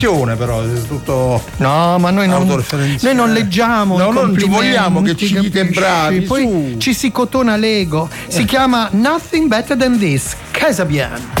però è tutto. No, ma noi non leggiamo. No, non ci vogliamo che ci dite bravi. Poi ci si cotona l'ego. Si chiama Nothing Better Than This. Casabian.